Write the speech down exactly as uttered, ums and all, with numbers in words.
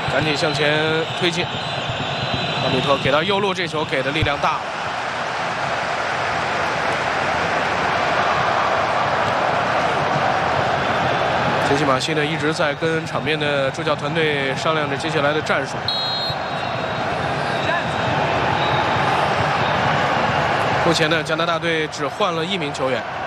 赶紧向前推进。奥米托给到右路，这球给的力量大了。杰西马西呢一直在跟场边的助教团队商量着接下来的战术。目前呢，加拿大队只换了一名球员。